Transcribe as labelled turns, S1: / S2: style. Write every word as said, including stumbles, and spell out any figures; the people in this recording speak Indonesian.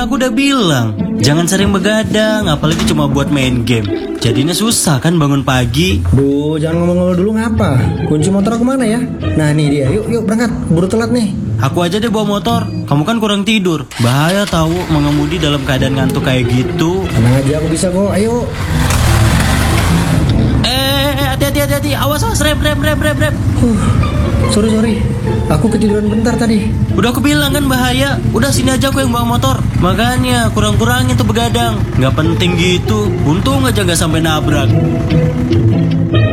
S1: aku udah bilang, jangan sering begadang, apalagi cuma buat main game. Jadinya susah kan bangun pagi.
S2: Duh, jangan ngomong-ngomong dulu ngapa? Kunci motor aku mana ya? Nah nih dia, yuk yuk berangkat, buru telat nih.
S1: Aku aja deh bawa motor, kamu kan kurang tidur. Bahaya tahu mengemudi dalam keadaan ngantuk kayak gitu.
S2: Tenang aja, aku bisa kok, ayo.
S1: Eh, eh, hati-hati, hati-hati, awas, awas, rem, rem, rem, rem, rem.
S2: Huh, sorry sorry, aku ketiduran bentar tadi.
S1: Udah aku bilang kan bahaya. Udah sini aja aku yang bawa motor. Makanya kurang-kurangin tuh begadang. Nggak penting gitu. Untung aja nggak sampai nabrak.